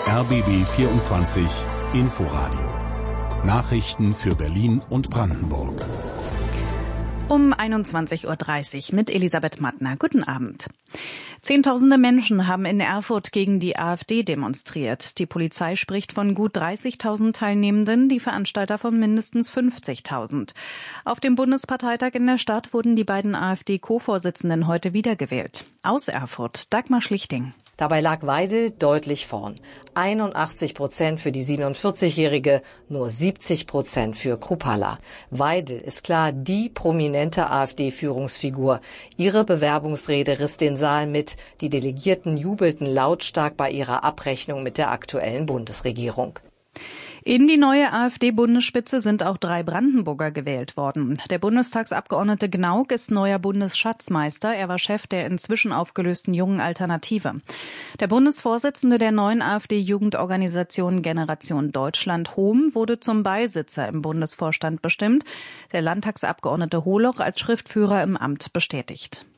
RBB 24 Inforadio. Nachrichten für Berlin und Brandenburg. Um 21.30 Uhr mit Elisabeth Mattner. Guten Abend. Zehntausende Menschen haben in Erfurt gegen die AfD demonstriert. Die Polizei spricht von gut 30.000 Teilnehmenden, die Veranstalter von mindestens 50.000. Auf dem Bundesparteitag in der Stadt wurden die beiden AfD-Co-Vorsitzenden heute wiedergewählt. Aus Erfurt, Dagmar Schlichting. Dabei lag Weidel deutlich vorn. 81% für die 47-Jährige, nur 70% für Kruppalla. Weidel ist klar die prominente AfD-Führungsfigur. Ihre Bewerbungsrede riss den Saal mit. Die Delegierten jubelten lautstark bei ihrer Abrechnung mit der aktuellen Bundesregierung. In die neue AfD-Bundesspitze sind auch 3 Brandenburger gewählt worden. Der Bundestagsabgeordnete Gnauk ist neuer Bundesschatzmeister. Er war Chef der inzwischen aufgelösten Jungen Alternative. Der Bundesvorsitzende der neuen AfD-Jugendorganisation Generation Deutschland, Hohm, wurde zum Beisitzer im Bundesvorstand bestimmt. Der Landtagsabgeordnete Holoch als Schriftführer im Amt bestätigt.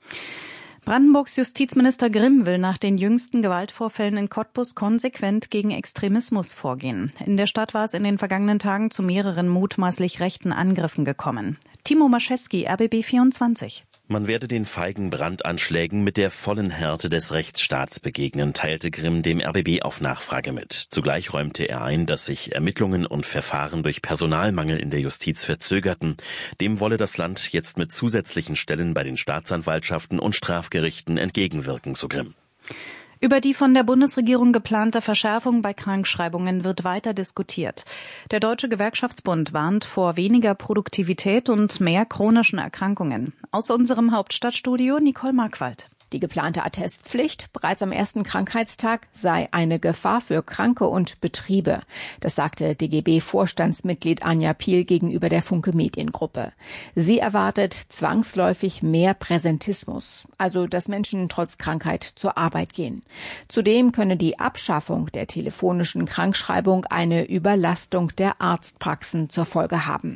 Brandenburgs Justizminister Grimm will nach den jüngsten Gewaltvorfällen in Cottbus konsequent gegen Extremismus vorgehen. In der Stadt war es in den vergangenen Tagen zu mehreren mutmaßlich rechten Angriffen gekommen. Timo Mascheski, RBB 24. Man werde den feigen Brandanschlägen mit der vollen Härte des Rechtsstaats begegnen, teilte Grimm dem RBB auf Nachfrage mit. Zugleich räumte er ein, dass sich Ermittlungen und Verfahren durch Personalmangel in der Justiz verzögerten. Dem wolle das Land jetzt mit zusätzlichen Stellen bei den Staatsanwaltschaften und Strafgerichten entgegenwirken, so Grimm. Über die von der Bundesregierung geplante Verschärfung bei Krankschreibungen wird weiter diskutiert. Der Deutsche Gewerkschaftsbund warnt vor weniger Produktivität und mehr chronischen Erkrankungen. Aus unserem Hauptstadtstudio Nicole Markwald. Die geplante Attestpflicht bereits am ersten Krankheitstag sei eine Gefahr für Kranke und Betriebe. Das sagte DGB-Vorstandsmitglied Anja Piel gegenüber der Funke Mediengruppe. Sie erwartet zwangsläufig mehr Präsentismus, also dass Menschen trotz Krankheit zur Arbeit gehen. Zudem könne die Abschaffung der telefonischen Krankschreibung eine Überlastung der Arztpraxen zur Folge haben.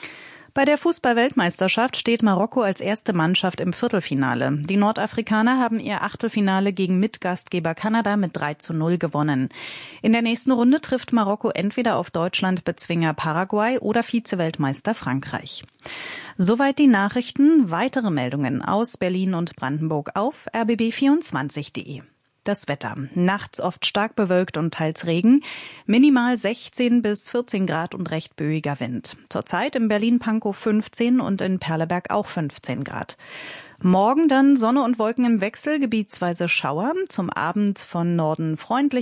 Bei der Fußball-Weltmeisterschaft steht Marokko als erste Mannschaft im Viertelfinale. Die Nordafrikaner haben ihr Achtelfinale gegen Mitgastgeber Kanada mit 3:0 gewonnen. In der nächsten Runde trifft Marokko entweder auf Deutschland-Bezwinger Paraguay oder Vize-Weltmeister Frankreich. Soweit die Nachrichten. Weitere Meldungen aus Berlin und Brandenburg auf rbb24.de. Das Wetter. Nachts oft stark bewölkt und teils Regen. Minimal 16 bis 14 Grad und recht böiger Wind. Zurzeit in Berlin-Pankow 15 und in Perleberg auch 15 Grad. Morgen dann Sonne und Wolken im Wechsel, gebietsweise Schauer. Zum Abend von Norden freundlich.